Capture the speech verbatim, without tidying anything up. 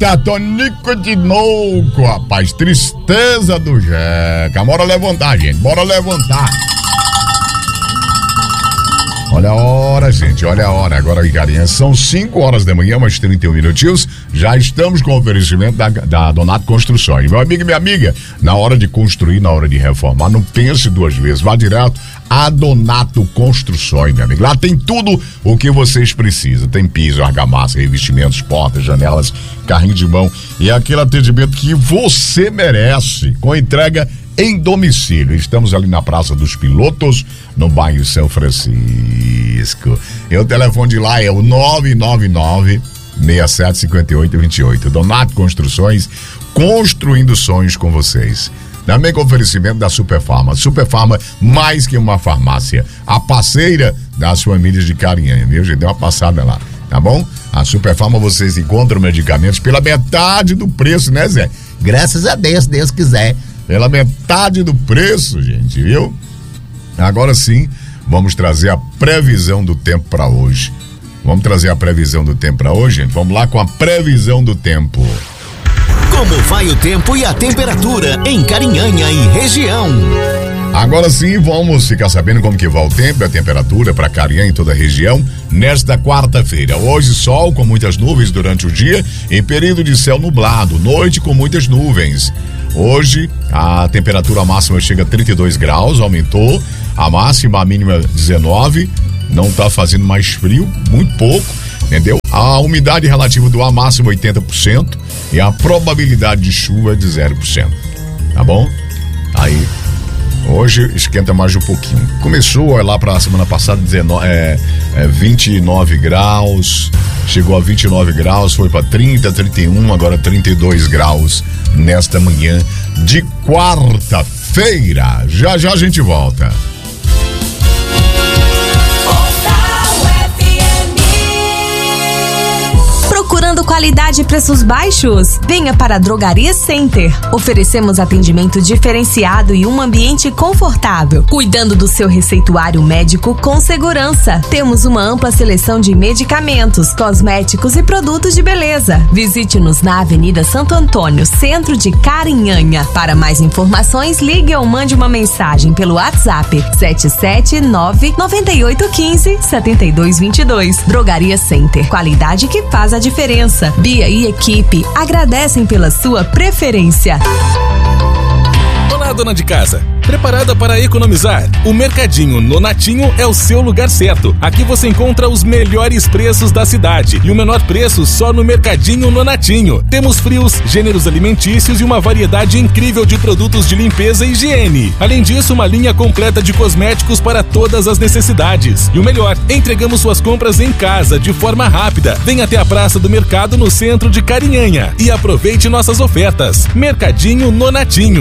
Eita, Tonico de Noco, rapaz. Tristeza do Jeca. Bora levantar, gente. Bora levantar. Olha a hora, gente, olha a hora. Agora, carinha, são cinco horas da manhã, mais trinta e um minutinhos. Já estamos com o oferecimento da, da Donato Construções. Meu amigo e minha amiga, na hora de construir, na hora de reformar, não pense duas vezes. Vá direto a Donato Construções, meu amigo. Lá tem tudo o que vocês precisam. Tem piso, argamassa, revestimentos, portas, janelas, carrinho de mão e aquele atendimento que você merece, com entrega em domicílio. Estamos ali na Praça dos Pilotos, no bairro São Francisco. E o telefone de lá é o nove nove nove, seis sete cinco oito dois oito. Donato Construções, construindo sonhos com vocês. Também com oferecimento da Superfarma. Superfarma, mais que uma farmácia. A parceira das famílias de Carinhanha, viu, gente? Dê uma passada lá, tá bom? A Superfarma vocês encontram medicamentos pela metade do preço, né, Zé? Graças a Deus, Deus quiser. Pela metade do preço, gente, viu? Agora sim, vamos trazer a previsão do tempo para hoje. Vamos trazer a previsão do tempo para hoje, gente? Vamos lá com a previsão do tempo. Como vai o tempo e a temperatura em Carinhanha e região? Agora sim, vamos ficar sabendo como que vai o tempo e a temperatura para Carinhanha e toda a região nesta quarta-feira. Hoje, sol com muitas nuvens durante o dia e período de céu nublado, noite com muitas nuvens. Hoje, a temperatura máxima chega a trinta e dois graus, aumentou. A máxima, a mínima dezenove. Não tá fazendo mais frio, muito pouco, entendeu? A umidade relativa do ar máxima oitenta por cento e a probabilidade de chuva é de zero por cento. Tá bom? Aí, hoje esquenta mais um pouquinho. Começou lá para a semana passada dezenove, é, é, vinte e nove graus, chegou a vinte e nove graus, foi para trinta, trinta e um, agora trinta e dois graus nesta manhã de quarta-feira. Já já a gente volta. Procurando qualidade e preços baixos? Venha para a Drogaria Center. Oferecemos atendimento diferenciado e um ambiente confortável, cuidando do seu receituário médico com segurança. Temos uma ampla seleção de medicamentos, cosméticos e produtos de beleza. Visite-nos na Avenida Santo Antônio, centro de Carinhanha. Para mais informações, ligue ou mande uma mensagem pelo WhatsApp sete sete nove, nove oito um cinco, sete dois dois dois. Drogaria Center. Qualidade que faz a diferença. Bia e equipe agradecem pela sua preferência. Olá, dona de casa. Preparada para economizar? O Mercadinho Nonatinho é o seu lugar certo. Aqui você encontra os melhores preços da cidade e o menor preço só no Mercadinho Nonatinho. Temos frios, gêneros alimentícios e uma variedade incrível de produtos de limpeza e higiene. Além disso, uma linha completa de cosméticos para todas as necessidades. E o melhor, entregamos suas compras em casa de forma rápida. Venha até a Praça do Mercado no centro de Carinhanha e aproveite nossas ofertas. Mercadinho Nonatinho.